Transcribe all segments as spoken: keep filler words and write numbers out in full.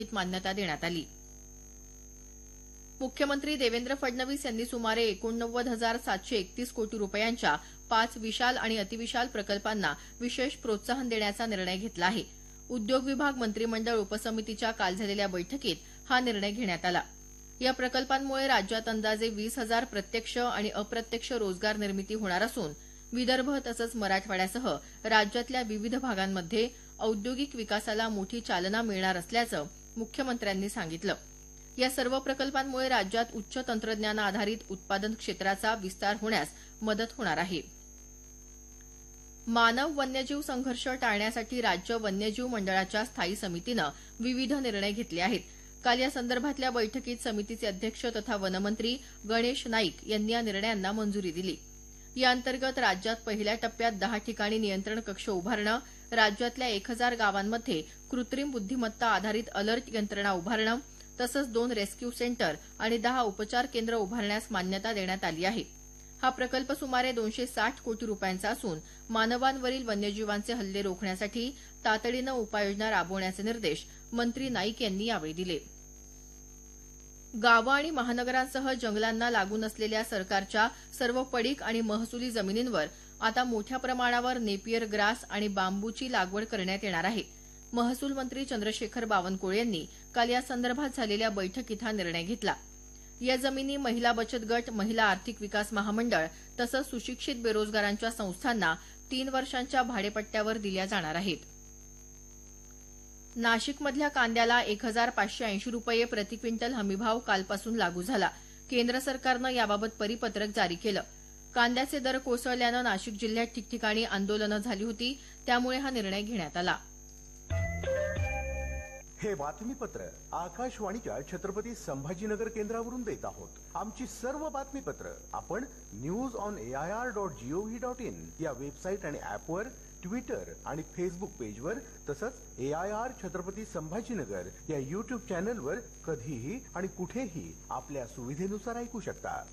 मान्यता देण्यात आली। मुख्यमंत्री देवेंद्र फडणवीस यांनी सुमारे एकोणनव्वद हजार सातशे एकतीस कोटी रुपयांच्या पाच विशाल आणि अतिविशाल प्रकल्पांना विशेष प्रोत्साहन देण्याचा निर्णय घेतला आहे। उद्योग विभाग मंत्रिमंडळ उपसमितीच्या काल झालेल्या बैठकीत हा निर्णय घेण्यात आला। या प्रकल्पांमुळे राज्यात अंदाजे वीस हजार प्रत्यक्ष आणि अप्रत्यक्ष रोजगार निर्मिती होणार असून विदर्भ तसंच मराठवाड्यासह राज्यातल्या विविध भागांमध्ये औद्योगिक विकासाला मोठी चालना मिळणार असल्याचं मुख्यमंत्र्यांनी सांगितलं। या सर्व प्रकल्पांमुळे राज्यात उच्च तंत्रज्ञान आधारित उत्पादन क्षेत्राचा विस्तार होण्यास मदत होणार आहे। मानव वन्यजीव संघर्ष टाळण्यासाठी राज्य वन्यजीव मंडळाच्या स्थायी समितीनं विविध निर्णय घेतले आहेत। काल या संदर्भातल्या बैठकीत समितीचे अध्यक्ष तथा वनमंत्री गणेश नाईक यांनी या निर्णयांना मंजुरी दिली। याअंतर्गत राज्यात पहिल्या टप्प्यात दहा ठिकाणी नियंत्रण कक्ष उभारणं, राज्यातल्या एक हजार गावांमध्ये कृत्रिम बुद्धिमत्ता आधारित अलर्ट यंत्रणा उभारणं तसंच दोन रेस्क्यू सेंटर आणि दहा उपचार केंद्र उभारण्यास मान्यता देण्यात आली आहे। हा प्रकल्प सुमारे दोनशे साठ कोटी रुपयांचा असून मानवांवरील वन्यजीवांचे हल्ले रोखण्यासाठी तातडीनं उपाययोजना राबवण्याचे निर्देश मंत्री नाईक यांनी यावेळी दिले। गावं आणि महानगरांसह जंगलांना लागून असलेल्या सरकारच्या सर्व पडीक आणि महसुली जमिनींवर आता मोठ्या प्रमाणावर नेपियर ग्रास आणि बांबूची लागवड करण्यात येणार आहे। महसूल मंत्री चंद्रशेखर बावनकुळे यांनी काल या संदर्भात झालेल्या बैठकीत हा निर्णय घेतला। या जमिनी महिला बचत गट, महिला आर्थिक विकास महामंडळ तसंच सुशिक्षित बेरोजगारांच्या संस्थांना तीन वर्षांच्या भाडेपट्ट्यावर दिल्या जाणार आहेत। नाशिकमधल्या कांद्याला एक हजार पाचशे ऐंशी रुपये प्रति क्विंटल हमीभाव कालपासून लागू झाला। केंद्र सरकारनं याबाबत परिपत्रक जारी केलं। कांद्याचे दर कोसळल्यानं नाशिक जिल्ह्यात ठिकठिकाणी आंदोलनं झाली होती, त्यामुळे हा निर्णय घेण्यात आला। हे बातमीपत्र आकाशवाणीच्या छत्रपती संभाजीनगर केंद्रावरून देत आहोत। आमची सर्व बातमीपत्र आपण news on AIR dot G O V dot in या वेबसाईट आणि ऍपवर, ट्विटर आणि फेसबुक पेजवर तसंच एआयआर छत्रपती संभाजीनगर या युट्यूब चॅनलवर कधीही आणि कुठेही आपल्या सुविधेनुसार ऐकू शकता।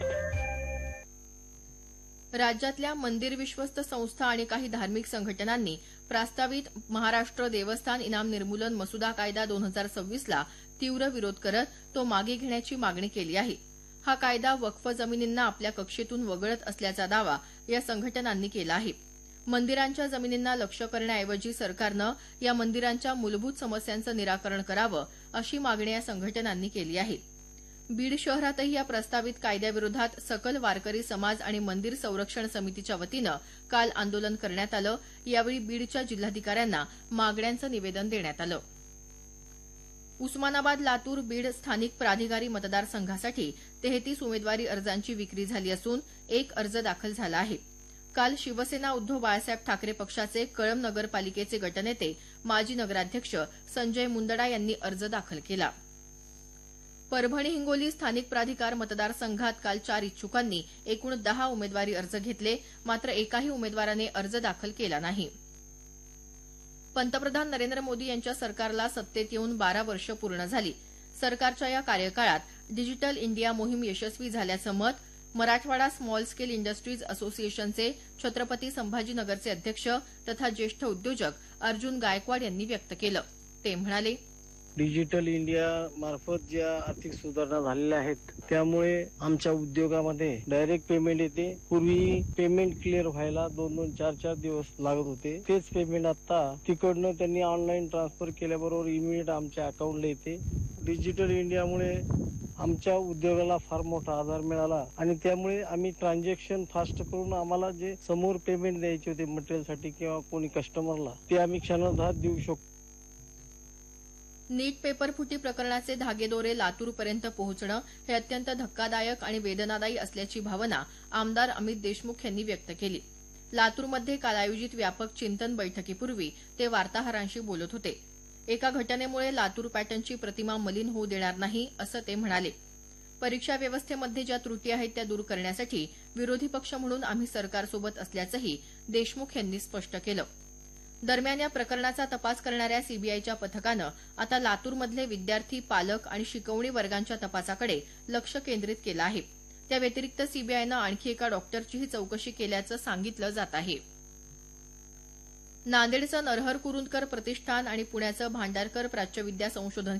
राज्यातल्या मंदिर विश्वस्त संस्था आणि काही धार्मिक संघटनांनी प्रस्तावित महाराष्ट्र देवस्थान इनाम निर्मूलन मसुदा कायदा दोन हजार सव्वीसला तीव्र विरोध करत तो मागे घेण्याची मागणी केली आहे। हा कायदा वक्फ जमिनींना आपल्या कक्षेतून वगळत असल्याचा दावा या संघटनांनी केला आहे। मंदिरांच्या जमिनींना लक्ष्य करण्याऐवजी सरकारनं या मंदिरांच्या मूलभूत समस्यांचं निराकरण करावं अशी मागणी या संघटनांनी केली आहे। बीड शहरातही या प्रस्तावित कायद्याविरोधात सकल वारकरी समाज आणि मंदिर संरक्षण समितीच्या वतीनं काल आंदोलन करण्यात आलं। यावेळी बीडच्या जिल्हाधिकाऱ्यांना मागण्यांचं निवेदन देण्यात आलं। उस्मानाबाद, लातूर, बीड स्थानिक प्राधिकारी मतदारसंघासाठी तेहतीस उमेदवारी अर्जांची विक्री झाली असून एक अर्ज दाखल झाला आहे। काल शिवसेना उद्धव बाळासाहेब ठाकरे पक्षाचे कळंब नगरपालिकेचे गटनेते माजी नगराध्यक्ष संजय मुंदडा यांनी अर्ज दाखल केला। परभणी हिंगोली स्थानिक प्राधिकार मतदारसंघात काल चार इच्छुकांनी एकूण दहा उमेदवारी अर्ज घेतले, मात्र एकाही उमेदवाराने अर्ज दाखल केला नाही। पंतप्रधान नरेंद्र मोदी यांच्या सरकारला सत्तेत येऊन बारा वर्ष पूर्ण झाली। सरकारच्या या कार्यकाळात डिजिटल इंडिया मोहीम यशस्वी झाल्याचं मत मराठवाडा स्मॉल स्केल इंडस्ट्रीज असोसिएशनचे छत्रपती संभाजीनगरचे अध्यक्ष तथा ज्येष्ठ उद्योजक अर्जुन गायकवाड यांनी व्यक्त केलं। ते म्हणाले, डिजिटल इंडिया मार्फत ज्या आर्थिक सुधारणा झालेल्या आहेत त्यामुळे आमच्या उद्योगामध्ये डायरेक्ट पेमेंट येते। पूर्वी पेमेंट क्लिअर व्हायला दोन दोन चार चार दिवस लागत होते, तेच पेमेंट आता तिकडनं त्यांनी ऑनलाईन ट्रान्सफर केल्याबरोबर इमिडिएट आमच्या अकाउंटला येते। डिजिटल इंडियामुळे आमच्या उद्योगाला फार मोठा आधार मिळाला आणि त्यामुळे आम्ही ट्रान्झॅक्शन फास्ट करून आम्हाला जे समोर पेमेंट द्यायचे होते मटेरियलसाठी किंवा कोणी कस्टमरला, ते आम्ही क्षणार्धात देऊ शकतो। नीट पेपर फुटी प्रकरणाचे धागेदोरे लातूरपर्यंत पोहोचणं हे अत्यंत धक्कादायक आणि वेदनादायी असल्याची भावना आमदार अमित देशमुख यांनी व्यक्त केली। लातूरमध्ये काल आयोजित व्यापक चिंतन बैठकीपूर्वी ते वार्ताहरांशी बोलत होते। एका घटनेमुळे लातूर पॅटर्नची प्रतिमा मलिन होऊ देणार नाही असं ते म्हणाले। परीक्षा व्यवस्थेमध्ये ज्या त्रुटी आहेत त्या दूर करण्यासाठी विरोधी पक्ष म्हणून आम्ही सरकारसोबत असल्याचंही देशमुख यांनी स्पष्ट केलं। दरम्यान या प्रकरणाचा तपास करणाऱ्या सीबीआयच्या पथकानं आता लातूरमधले विद्यार्थी, पालक आणि शिकवणी वर्गांच्या तपासाकडे लक्ष केंद्रित केलं आहे। त्या व्यतिरिक्त सीबीआयनं आणखी एका डॉक्टरचीही चौकशी केल्याचं सांगितलं जात आहे। नांदेडचं नरहर कुरुंदकर प्रतिष्ठान आणि पुण्याचं भांडारकर प्राच्यविद्या संशोधन